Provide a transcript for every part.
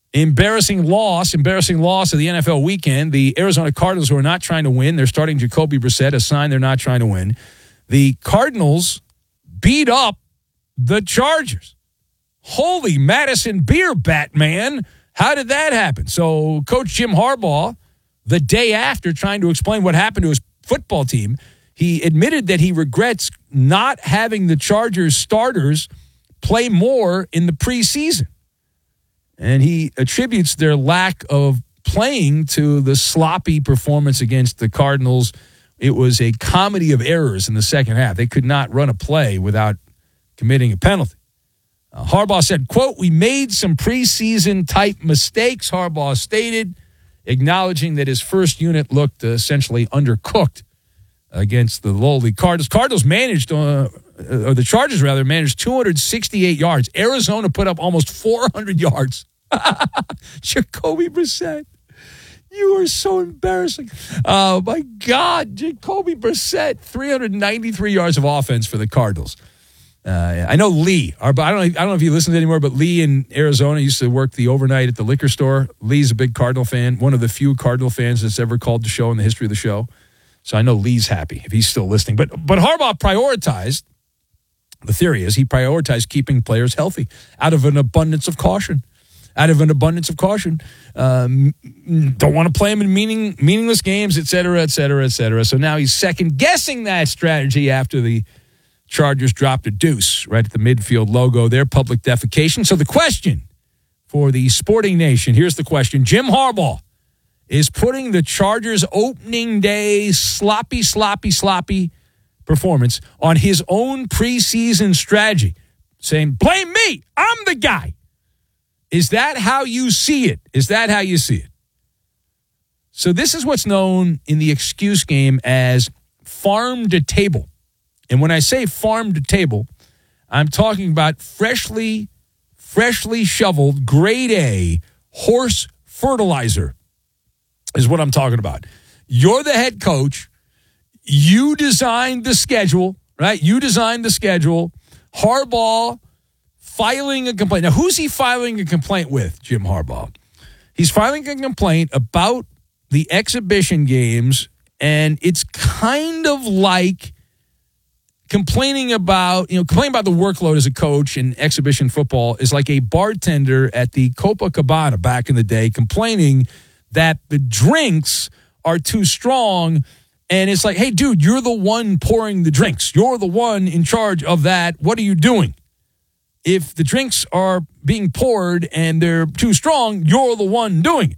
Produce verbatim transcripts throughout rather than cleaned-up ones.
Embarrassing loss, embarrassing loss of the N F L weekend. The Arizona Cardinals, who are not trying to win, they're starting Jacoby Brissett, a sign they're not trying to win. The Cardinals beat up the Chargers. Holy Madison beer, Batman. How did that happen? So Coach Jim Harbaugh, the day after trying to explain what happened to his football team, he admitted that he regrets not having the Chargers starters play more in the preseason. And he attributes their lack of playing to the sloppy performance against the Cardinals. It was a comedy of errors in the second half. They could not run a play without committing a penalty. Uh, Harbaugh said, quote, "We made some preseason-type mistakes," Harbaugh stated, acknowledging that his first unit looked uh, essentially undercooked against the lowly Cardinals. Cardinals managed, uh, or the Chargers, rather, managed two hundred sixty-eight yards. Arizona put up almost four hundred yards. Jacoby Brissett. You are so embarrassing. Oh, my God. Jacoby Brissett, three hundred ninety-three yards of offense for the Cardinals. Uh, I know Lee. Our, I don't know, I don't know if he listens anymore, but Lee in Arizona used to work the overnight at the liquor store. Lee's a big Cardinal fan, one of the few Cardinal fans that's ever called the show in the history of the show. So I know Lee's happy if he's still listening. But but Harbaugh prioritized, the theory is he prioritized keeping players healthy out of an abundance of caution. Out of an abundance of caution. Um, don't want to play him in meaning, meaningless games, et cetera, et cetera, et cetera. So now he's second-guessing that strategy after the Chargers dropped a deuce right at the midfield logo, their public defecation. So the question for the Sporting Nation, here's the question. Jim Harbaugh is putting the Chargers' opening day sloppy, sloppy, sloppy performance on his own preseason strategy, saying, blame me, I'm the guy. Is that how you see it? Is that how you see it? So this is what's known in the excuse game as farm to table. And when I say farm to table, I'm talking about freshly, freshly shoveled grade A horse fertilizer is what I'm talking about. You're the head coach. You designed the schedule, right? You designed the schedule. Harbaugh filing a complaint. Now, who's he filing a complaint with, Jim Harbaugh? He's filing a complaint about the exhibition games, and it's kind of like complaining about, you know, complaining about the workload as a coach in exhibition football is like a bartender at the Copacabana back in the day complaining that the drinks are too strong. And it's like, hey, dude, you're the one pouring the drinks. You're the one in charge of that. What are you doing? If the drinks are being poured and they're too strong, you're the one doing it.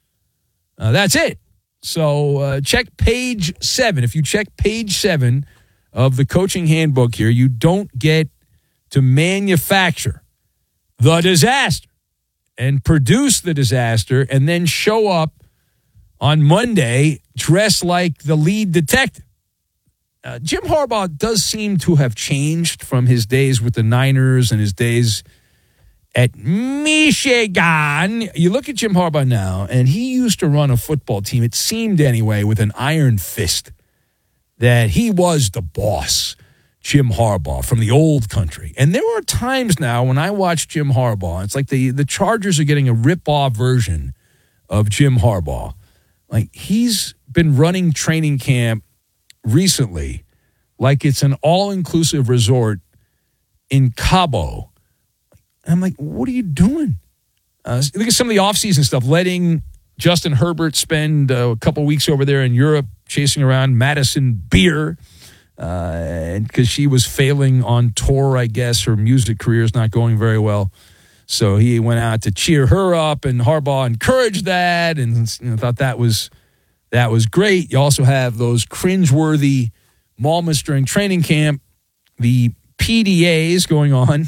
Uh, that's it. So uh, check page seven. If you check page seven of the coaching handbook here, you don't get to manufacture the disaster and produce the disaster and then show up on Monday dressed like the lead detective. Uh, Jim Harbaugh does seem to have changed from his days with the Niners and his days at Michigan. You look at Jim Harbaugh now, and he used to run a football team, it seemed anyway, with an iron fist, that he was the boss, Jim Harbaugh, from the old country. And there are times now when I watch Jim Harbaugh, it's like the, the Chargers are getting a rip-off version of Jim Harbaugh. Like, he's been running training camp recently like it's an all-inclusive resort in Cabo. I'm like, what are you doing? Uh, look at some of the offseason stuff, letting Justin Herbert spend uh, a couple weeks over there in Europe chasing around Madison Beer uh, because she was failing on tour, I guess. Her music career is not going very well. So he went out to cheer her up, and Harbaugh encouraged that and, you know, thought that was that was great. You also have those cringeworthy moments during training camp, the P D As going on,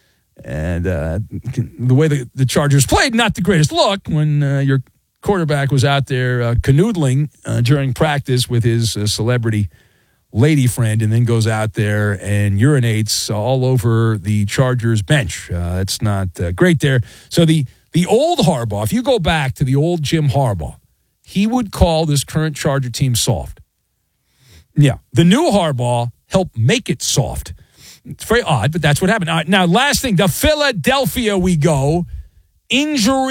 and uh, the way the, the Chargers played, not the greatest look when uh, your quarterback was out there uh, canoodling uh, during practice with his uh, celebrity lady friend and then goes out there and urinates all over the Chargers bench. Uh, that's not uh, great there. So the, the old Harbaugh, if you go back to the old Jim Harbaugh, he would call this current Charger team soft. Yeah. The new Harbaugh helped make it soft. It's very odd, but that's what happened. All right, now, last thing, to Philadelphia we go. Injury